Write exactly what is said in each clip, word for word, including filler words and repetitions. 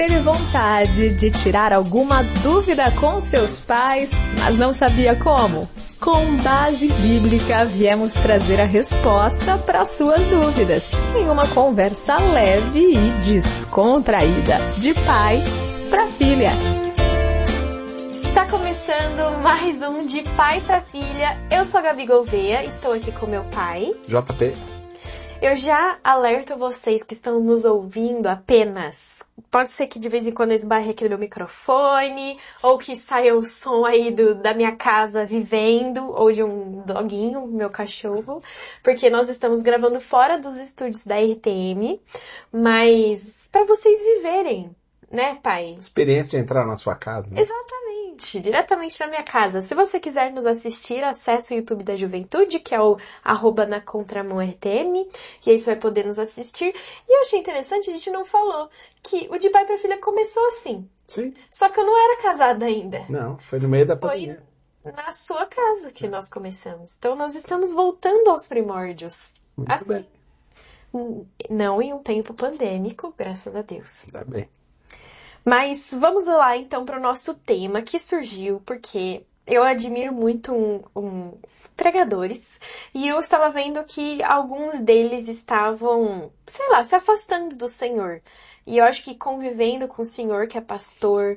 Teve vontade de tirar alguma dúvida com seus pais, mas não sabia como? Com base bíblica, viemos trazer a resposta para suas dúvidas, em uma conversa leve e descontraída, de pai para filha. Está começando mais um de pai para filha. Eu sou a Gabi Gouveia, estou aqui com meu pai. J P. Eu já alerto vocês que estão nos ouvindo apenas. Pode ser que de vez em quando eu esbarre aqui no meu microfone, ou que saia o som aí do, da minha casa vivendo, ou de um doguinho, meu cachorro, porque nós estamos gravando fora dos estúdios da R T M, mas para vocês viverem, né, pai? Experiência de entrar na sua casa, né? Exatamente, diretamente na minha casa. Se você quiser nos assistir, acesse o YouTube da Juventude, que é o arroba na contramão R T M, e aí você vai poder nos assistir. E eu achei interessante, a gente não falou, que o de pai para filha começou assim. Sim. Só que eu não era casada ainda. Não, foi no meio da pandemia. Foi na sua casa que nós começamos. Então nós estamos voltando aos primórdios. Muito assim. bem. Não em um tempo pandêmico, graças a Deus. Tá bem. Mas vamos lá então para o nosso tema que surgiu porque eu admiro muito um, um, pregadores e eu estava vendo que alguns deles estavam, sei lá, se afastando do Senhor. E eu acho que convivendo com o Senhor, que é pastor,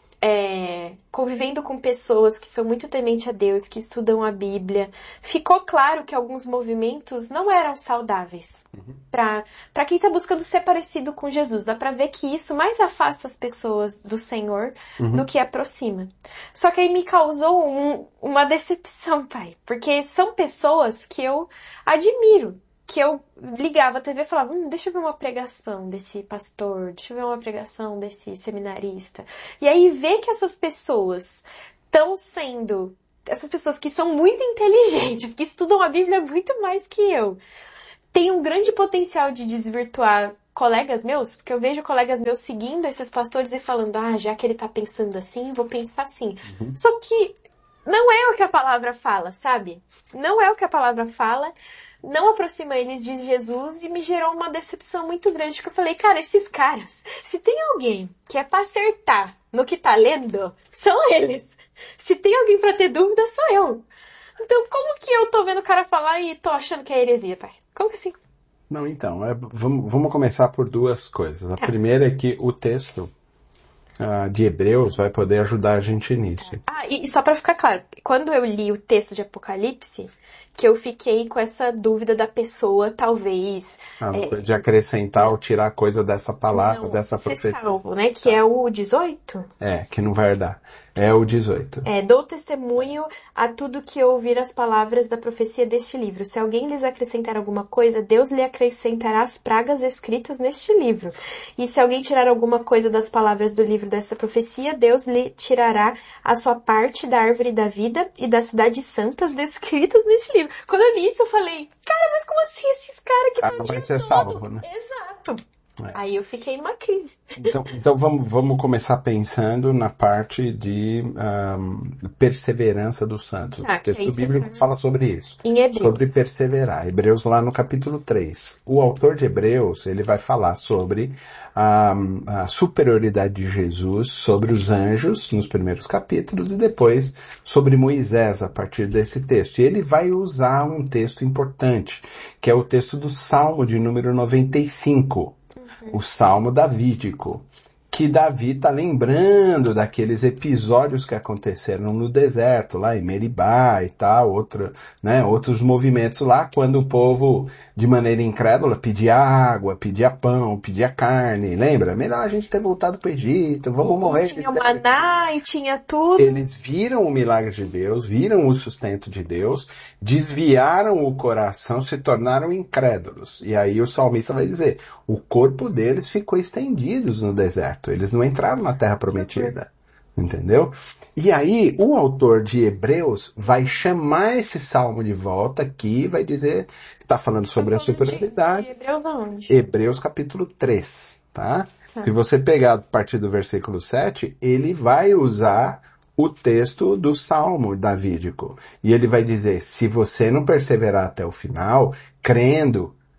é, convivendo com pessoas que são muito tementes a Deus, que estudam a Bíblia, ficou claro que alguns movimentos não eram saudáveis. Uhum. Para para quem está buscando ser parecido com Jesus, dá para ver que isso mais afasta as pessoas do Senhor uhum. do que aproxima. Só que aí me causou um, uma decepção, pai, porque são pessoas que eu admiro. Que eu ligava a T V e falava, hum, deixa eu ver uma pregação desse pastor, deixa eu ver uma pregação desse seminarista. E aí ver que essas pessoas estão sendo, essas pessoas que são muito inteligentes, que estudam a Bíblia muito mais que eu, têm um grande potencial de desvirtuar colegas meus, porque eu vejo colegas meus seguindo esses pastores e falando, ah, já que ele tá pensando assim, vou pensar assim. Uhum. Só que não é o que a palavra fala, sabe? Não é o que a palavra fala. Não aproxima eles de Jesus e me gerou uma decepção muito grande, porque eu falei, cara, esses caras, se tem alguém que é pra acertar no que tá lendo, são eles. Se tem alguém pra ter dúvida, sou eu. Então, como que eu tô vendo o cara falar e tô achando que é heresia, pai? Como que assim? Não, então, é, vamos, vamos começar por duas coisas. A tá. primeira é que o texto uh, de Hebreus vai poder ajudar a gente nisso. Ah, e, e só pra ficar claro, quando eu li o texto de Apocalipse, que eu fiquei com essa dúvida da pessoa, talvez... Ah, é, de acrescentar ou tirar coisa dessa palavra, não, dessa profecia. Salvo, né? Que é o dezoito? É, que não vai herdar. É o dezoito. É, dou testemunho a tudo que ouvir as palavras da profecia deste livro. Se alguém lhes acrescentar alguma coisa, Deus lhe acrescentará as pragas escritas neste livro. E se alguém tirar alguma coisa das palavras do livro dessa profecia, Deus lhe tirará a sua parte da árvore da vida e das cidades santas descritas neste livro. Quando eu li isso, eu falei, cara, mas como assim esses caras que não vai ser salvo, né? Exato. É. Aí eu fiquei numa crise. Então, então vamos, vamos começar pensando na parte de um, perseverança dos santos. Ah, o texto bíblico fala sobre isso. Em Hebreus. Sobre perseverar. Hebreus lá no capítulo três. O autor de Hebreus, ele vai falar sobre a, a superioridade de Jesus sobre os anjos nos primeiros capítulos e depois sobre Moisés a partir desse texto. E ele vai usar um texto importante, que é o texto do Salmo de número noventa e cinco. O Salmo Davídico, que Davi está lembrando daqueles episódios que aconteceram no deserto, lá em Meribá e tal, outra, né, outros movimentos lá, quando o povo, de maneira incrédula, pedia água, pedia pão, pedia carne, lembra? Melhor a gente ter voltado para o Egito, vamos morrer. Tinha maná e tinha tudo. Eles viram o milagre de Deus, viram o sustento de Deus, desviaram o coração, se tornaram incrédulos. E aí o salmista vai dizer, o corpo deles ficou estendido no deserto. Eles não entraram na terra prometida. Entendeu? E aí, o autor de Hebreus vai chamar esse salmo de volta aqui e vai dizer, está falando sobre tá falando a superioridade. De, de Hebreus aonde? Hebreus capítulo três, tá? tá? Se você pegar a partir do versículo sete, ele vai usar o texto do salmo davídico. E ele vai dizer, se você não perseverar até o final, crendo,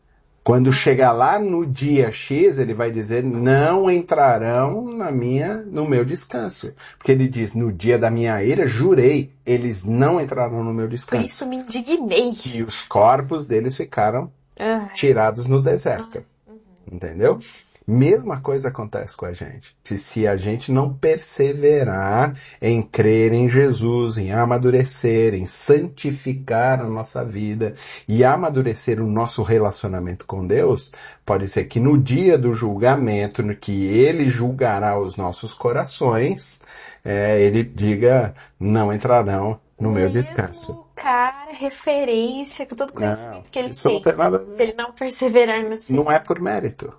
Quando chegar lá no dia X, ele vai dizer, não entrarão na minha, no meu descanso. Porque ele diz, no dia da minha ira, jurei, eles não entrarão no meu descanso. Por isso me indignei. E os corpos deles ficaram Ah. tirados no deserto. Entendeu? Mesma coisa acontece com a gente. Se, se a gente não perseverar em crer em Jesus, em amadurecer, em santificar a nossa vida e amadurecer o nosso relacionamento com Deus, pode ser que no dia do julgamento, no que Ele julgará os nossos corações, é, Ele diga, não entrarão no meu descanso. Mesmo cara, referência, com todo o conhecimento Não, que ele isso tem. não tem nada a ver. Se ele não perseverar no seu... Não é por mérito.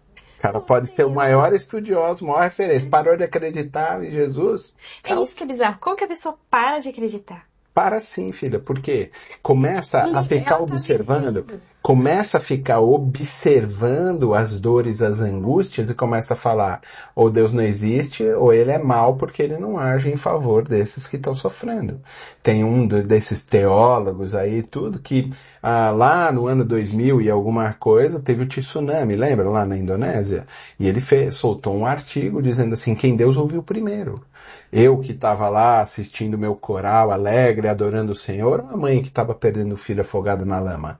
O cara pode ser o maior estudioso, maior referência. Parou de acreditar em Jesus? É isso que é bizarro. Como que a pessoa para de acreditar? Para sim, filha, porque começa a Ela ficar tá observando, vivendo. começa a ficar observando as dores, as angústias e começa a falar, ou Deus não existe, ou Ele é mau porque Ele não age em favor desses que estão sofrendo. Tem um desses teólogos aí, tudo, que ah, lá no ano dois mil e alguma coisa, teve o tsunami, lembra? Lá na Indonésia. E ele fez, soltou um artigo dizendo assim, quem Deus ouviu primeiro. Eu que estava lá assistindo meu coral alegre, adorando o Senhor, ou a mãe que estava perdendo o filho afogado na lama?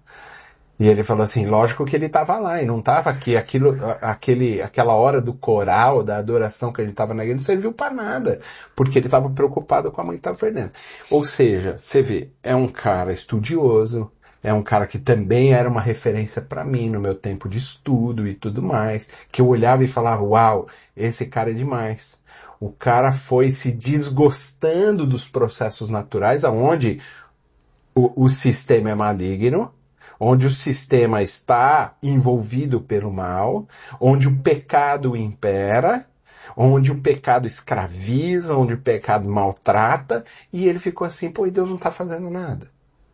E ele falou assim, lógico que ele estava lá, e não estava aqui, aquilo, aquele, aquela hora do coral, da adoração que ele estava na igreja, não serviu para nada, porque ele estava preocupado com a mãe que estava perdendo. Ou seja, você vê, é um cara estudioso, é um cara que também era uma referência para mim no meu tempo de estudo e tudo mais, que eu olhava e falava, uau, esse cara é demais. O cara foi se desgostando dos processos naturais, aonde o, o sistema é maligno, onde o sistema está envolvido pelo mal, onde o pecado impera, onde o pecado escraviza, onde o pecado maltrata, e ele ficou assim, pô, e Deus não está fazendo nada.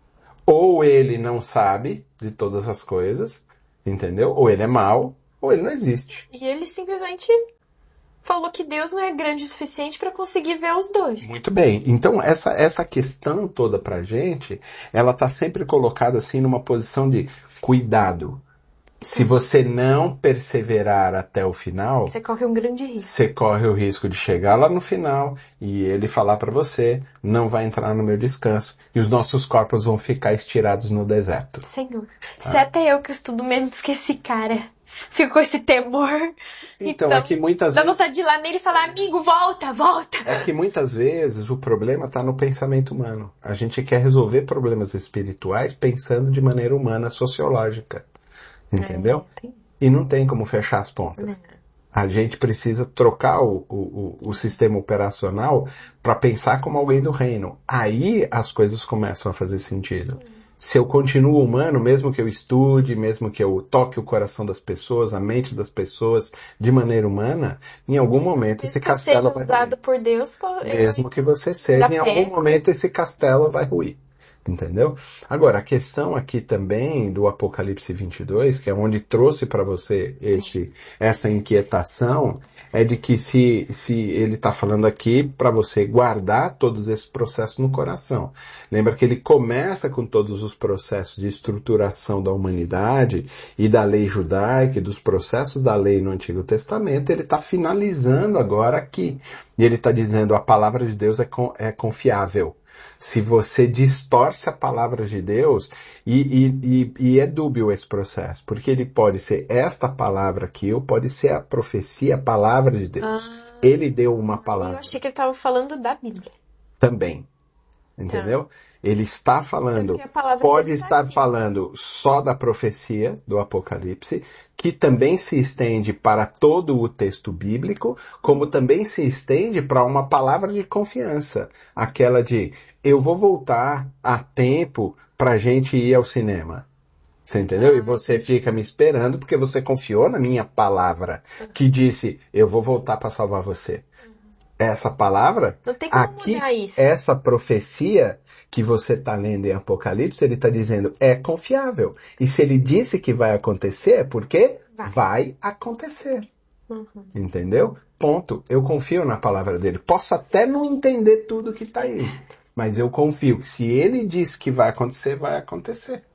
Ou ele não sabe de todas as coisas, entendeu? Ou ele é mau, ou ele não existe. E ele simplesmente falou que Deus não é grande o suficiente para conseguir ver os dois. Muito bem. Então, essa, essa questão toda pra gente, ela tá sempre colocada assim numa posição de cuidado. Se você não perseverar até o final, Você corre um grande risco. você corre o risco de chegar lá no final e ele falar pra você, não vai entrar no meu descanso e os nossos corpos vão ficar estirados no deserto. Senhor, se até eu que estudo menos que esse cara ficou esse temor, Então, é que muitas dá vezes... vontade de ir lá nele e falar, amigo, volta, volta. É que muitas vezes o problema está no pensamento humano. A gente quer resolver problemas espirituais pensando de maneira humana, sociológica. Entendeu? É, tem... E não tem como fechar as pontas. Não. A gente precisa trocar o, o, o sistema operacional para pensar como alguém do reino. Aí as coisas começam a fazer sentido. Se eu continuo humano, mesmo que eu estude, mesmo que eu toque o coração das pessoas, a mente das pessoas de maneira humana, em algum momento esse castelo vai ruir. usado por Deus, Mesmo que você seja, em algum momento esse castelo vai ruir. Entendeu? Agora, a questão aqui também do Apocalipse vinte e dois, que é onde trouxe para você esse, essa inquietação, é de que se, se ele está falando aqui para você guardar todos esses processos no coração. Lembra que ele começa com todos os processos de estruturação da humanidade e da lei judaica e dos processos da lei no Antigo Testamento, ele está finalizando agora aqui. E ele está dizendo a palavra de Deus é, é confiável. Se você distorce a palavra de Deus, e, e, e, e é dúbio esse processo, porque ele pode ser esta palavra aqui, ou pode ser a profecia, a palavra de Deus. Ah, ele deu uma palavra. Eu achei que ele estava falando da Bíblia. Também. Entendeu? Tá. Ele está falando, pode estar aqui. falando só da profecia do Apocalipse, que também se estende para todo o texto bíblico, como também se estende para uma palavra de confiança. Aquela de, eu vou voltar a tempo para a gente ir ao cinema. Você entendeu? Ah, e você fica me esperando porque você confiou na minha palavra, que disse, eu vou voltar para salvar você. Essa palavra, não tem como aqui, mudar isso. Essa profecia que você está lendo em Apocalipse, ele está dizendo, é confiável. E se ele disse que vai acontecer, é porque vai, vai acontecer. Uhum. Entendeu? Ponto. Eu confio na palavra dele. Posso até não entender tudo que está aí, mas eu confio que se ele disse que vai acontecer, vai acontecer.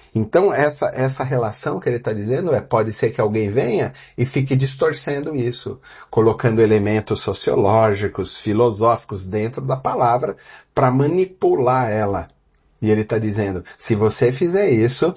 Então, essa, essa relação que ele está dizendo é, pode ser que alguém venha e fique distorcendo isso, colocando elementos sociológicos, filosóficos dentro da palavra para manipular ela. E ele está dizendo, se você fizer isso,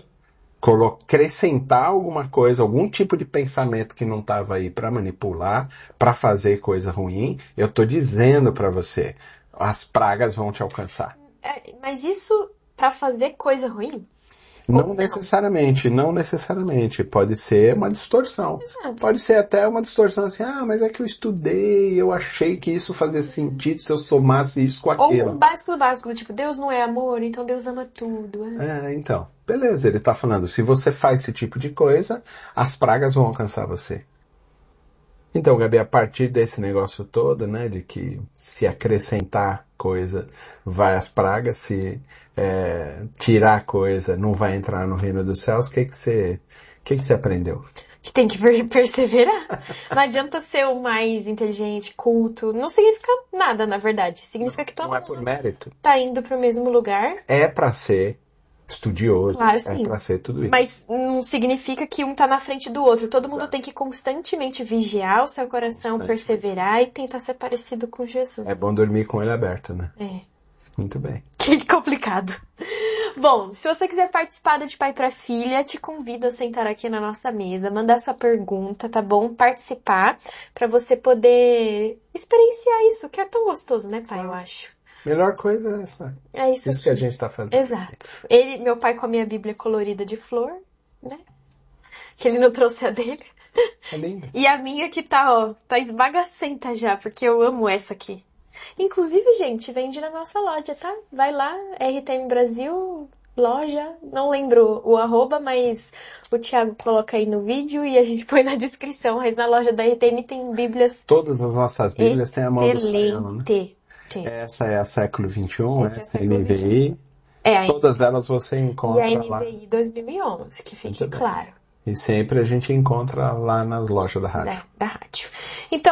acrescentar alguma coisa, algum tipo de pensamento que não estava aí para manipular, para fazer coisa ruim, eu estou dizendo para você, as pragas vão te alcançar. É, mas isso para fazer coisa ruim? Não necessariamente, não necessariamente. Pode ser uma distorção. Exato. Pode ser até uma distorção assim, ah, mas é que eu estudei, eu achei que isso fazia sentido se eu somasse isso com aquilo. Ou o básico do básico, do tipo, Deus não é amor, então Deus ama tudo. É. É, então, beleza, ele está falando, se você faz esse tipo de coisa, as pragas vão alcançar você. Então, Gabi, a partir desse negócio todo, né, de que se acrescentar coisa, vai as pragas, se é, tirar coisa, não vai entrar no reino dos céus, o que que você, que que você aprendeu? Que tem que perseverar. Não adianta ser o mais inteligente, culto. Não significa nada, na verdade. Significa não, que todo não é mundo por mérito. tá indo pro mesmo lugar. É para ser estudioso, Claro, é sim. para ser tudo isso. Mas não significa que um tá na frente do outro. Todo mundo tem que constantemente vigiar o seu coração, perseverar e tentar ser parecido com Jesus. É bom dormir com ele aberto, né? É. Muito bem. Que complicado. Bom, se você quiser participar do De Pai para Filha, te convido a sentar aqui na nossa mesa, mandar sua pergunta, tá bom? Participar, para você poder experienciar isso, que é tão gostoso, né, pai, eu acho. Melhor coisa é essa. É isso, isso que a gente tá fazendo. Exato. Ele, meu pai com a minha Bíblia colorida de flor, né? Que ele não trouxe a dele. É lindo. E a minha que tá, ó, tá esbagacenta já, porque eu amo essa aqui. Inclusive, gente, vende na nossa loja, tá? Vai lá, R T M Brasil, loja, não lembro o arroba, mas o Thiago coloca aí no vídeo e a gente põe na descrição. Mas na loja da R T M tem bíblias. Todas as nossas bíblias têm a mão do Sayão, né? Tem. Essa é a século vinte e um, Essa essa é é a a N V I. É, a Todas elas você E encontra a N V I lá. dois mil e onze, que fique Muito bem. claro. E sempre a gente encontra lá nas lojas da rádio. Da, da rádio. Então,